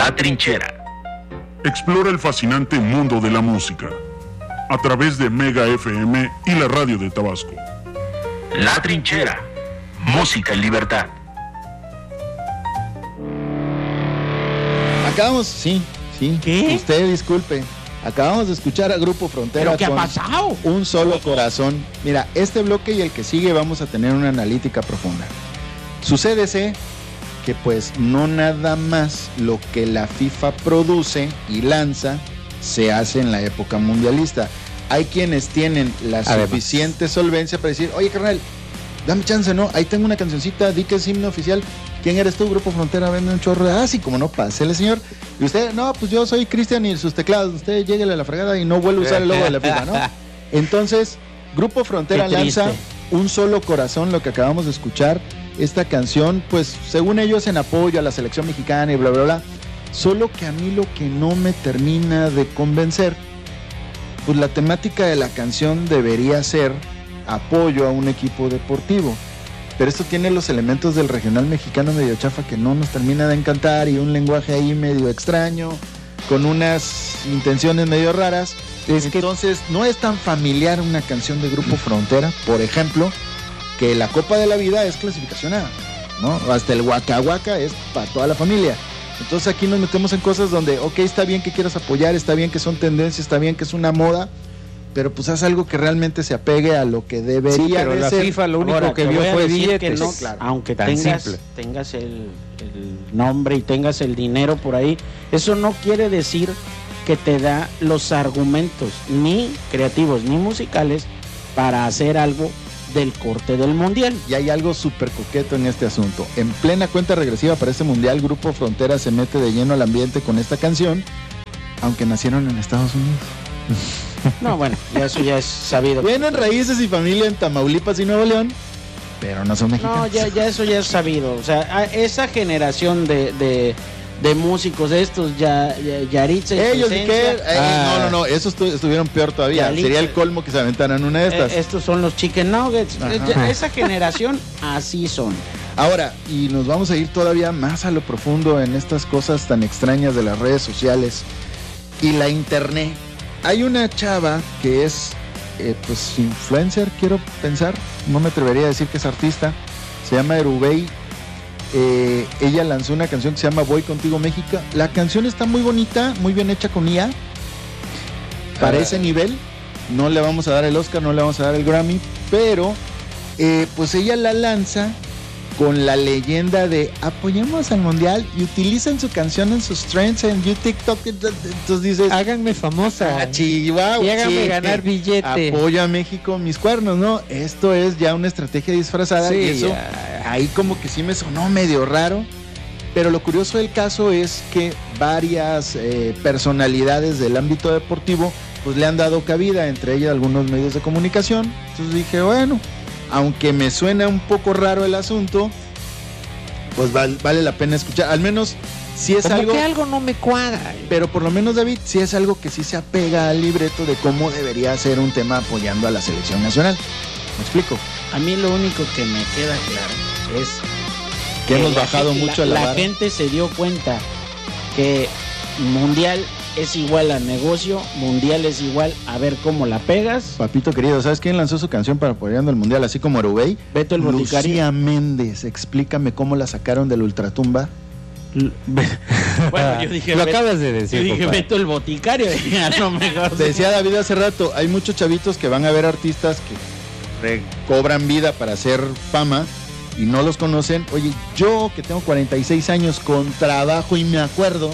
La Trinchera. Explora el fascinante mundo de la música a través de Mega FM y la radio de Tabasco. La Trinchera. Música en libertad. Acabamos, sí. ¿Qué? Usted disculpe. Acabamos de escuchar a Grupo Frontera. ¿Pero qué ha con pasado? Un Solo Corazón. Mira, este bloque y el que sigue vamos a tener una analítica profunda. Sucédese que pues no nada más lo que la FIFA produce y lanza se hace en la época mundialista. Hay quienes tienen la suficiente solvencia para decir, oye carnal, dame chance, ¿no? Ahí tengo una cancioncita, di que es himno oficial. ¿Quién eres tú? Grupo Frontera, vende un chorro de... sí, como no, pásele, señor. Y usted, no, pues yo soy Cristian y sus teclados. Usted lléguele a la fregada y no vuelve a usar el logo de la FIFA, ¿no? Entonces, Grupo Frontera lanza Un Solo Corazón, lo que acabamos de escuchar. Esta canción, pues, según ellos, en apoyo a la selección mexicana y bla, bla, bla. Solo que a mí lo que no me termina de convencer, pues la temática de la canción debería ser apoyo a un equipo deportivo. Pero esto tiene los elementos del regional mexicano medio chafa que no nos termina de encantar y un lenguaje ahí medio extraño, con unas intenciones medio raras. Entonces no es tan familiar una canción de Grupo Frontera, por ejemplo, que la Copa de la Vida es clasificación A, ¿no? Hasta el Waka Waka es para toda la familia. Entonces aquí nos metemos en cosas donde, ok, está bien que quieras apoyar, está bien que son tendencias, está bien que es una moda, pero pues haz algo que realmente se apegue a lo que debería pero de la ser. FIFA lo único que vio fue billetes. No, claro. Aunque Tan tengas el nombre y tengas el dinero por ahí, eso no quiere decir que te da los argumentos ni creativos ni musicales para hacer algo del corte del mundial. Y hay algo súper coqueto en este asunto. En plena cuenta regresiva para este mundial, Grupo Frontera se mete de lleno al ambiente con esta canción, aunque nacieron en Estados Unidos. No, bueno, eso ya es sabido. Tienen raíces y familia en Tamaulipas y Nuevo León, pero no son mexicanos. No, ya eso ya es sabido. O sea, esa generación de músicos estos, Yaritza y ellos Presencia, no, esos estuvieron peor todavía. Yaritza. Sería el colmo que se aventaran una de estas. Estos son los Chicken Nuggets. Esa generación así son. Ahora, y nos vamos a ir todavía más a lo profundo en estas cosas tan extrañas de las redes sociales y la internet. Hay una chava que es pues influencer, quiero pensar, no me atrevería a decir que es artista, se llama Erubey. Ella lanzó una canción que se llama Voy Contigo México. La canción está muy bonita, muy bien hecha con IA. Para ese nivel, no le vamos a dar el Oscar, no le vamos a dar el Grammy, pero pues ella la lanza con la leyenda de apoyemos al mundial y utilizan su canción en sus trends en TikTok. Entonces dices, háganme famosa. Chihuahua, y háganme ganar billete. Apoyo a México, mis cuernos, ¿no? Esto es ya una estrategia disfrazada, sí, y eso ahí como que sí me sonó medio raro. Pero lo curioso del caso es que varias personalidades del ámbito deportivo pues le han dado cabida, entre ellas algunos medios de comunicación. Entonces dije, bueno, aunque me suena un poco raro el asunto, pues vale la pena escuchar. Al menos si es como algo que algo no me cuadra. Pero por lo menos, David, sí es algo que sí se apega al libreto de cómo debería ser un tema apoyando a la selección nacional. ¿Me explico? A mí lo único que me queda claro es que hemos bajado mucho la vara. Gente se dio cuenta que mundial es igual a negocio, mundial es igual a ver cómo la pegas. Papito querido, ¿sabes quién lanzó su canción para apoyando el mundial? Así como Erubey. Beto el Boticario. Lucía Méndez, explícame cómo la sacaron del ultratumba. Bueno, yo dije, lo acabas de decir. Yo dije, papá. Beto el Boticario. No, mejor. Te decía David hace rato, hay muchos chavitos que van a ver artistas que cobran vida para hacer fama y no los conocen. Oye, yo que tengo 46 años con trabajo y me acuerdo.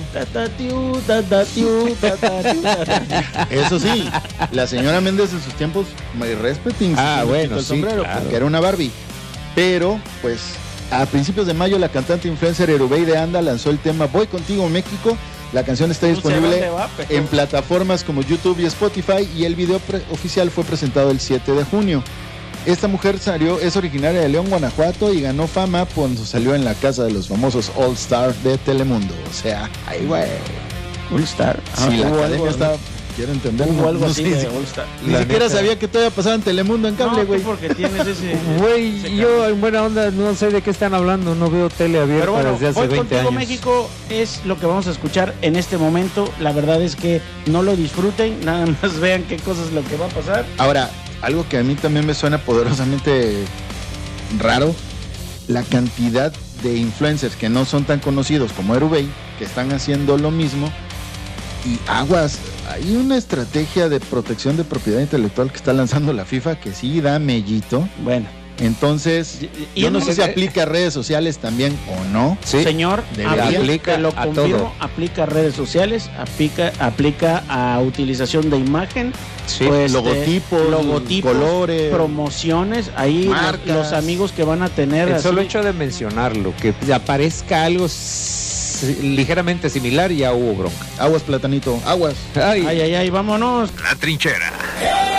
Eso sí, la señora Méndez en sus tiempos, my respecting, bueno, el sí, sombrero, claro. porque era una Barbie. Pero, pues, a principios de mayo, la cantante influencer Erubey de Anda lanzó el tema Voy Contigo México. La canción está disponible en plataformas como YouTube y Spotify y el video oficial fue presentado el 7 de junio. Esta mujer es originaria de León, Guanajuato y ganó fama cuando salió en la casa de los famosos All Star de Telemundo. O sea, ahí güey. All Star. Sí, la academia está quiero entender. Hubo algo no así sé de si- All Star. Ni La siquiera neta. sabía que todavía pasaba en Telemundo en cable, No, güey. tú porque tienes ese... Güey, yo en buena onda no sé de qué están hablando, no veo tele abierta Pero bueno, desde hace Voy 20 Contigo años. México es lo que vamos a escuchar en este momento. La verdad es que no lo disfruten, nada más vean qué cosa es lo que va a pasar. Ahora, algo que a mí también me suena poderosamente raro, la cantidad de influencers que no son tan conocidos como Erubey, que están haciendo lo mismo. Y aguas, hay una estrategia de protección de propiedad intelectual que está lanzando la FIFA que sí da mellito. Bueno, Entonces, Y yo no en- sé si aplica a redes sociales también o no. Sí. señor, debería. Aplica te lo a confirmo, todo. aplica a redes sociales, aplica a utilización de imagen, Sí. pues, Logotipos, colores, promociones, ahí marcas. los amigos que van a tener. El solo así- hecho de mencionarlo, que aparezca algo ligeramente similar, ya hubo bronca. Aguas, platanito, aguas. Ay, Ay, vámonos. La Trinchera.